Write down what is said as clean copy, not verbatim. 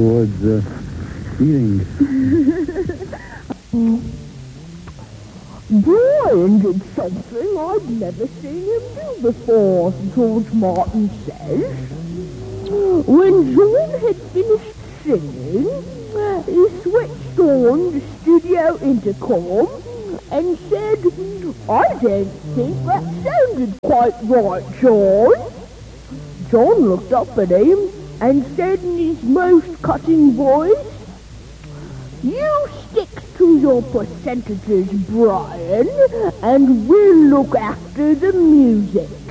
towards eating. Brian did something I'd never seen him do before, George Martin says. When John had finished singing, he switched on the studio intercom and said, "I don't think that sounded quite right, John." John looked up at him and said in his most cutting voice, "You stick to your percentages, Brian, and we'll look after the music."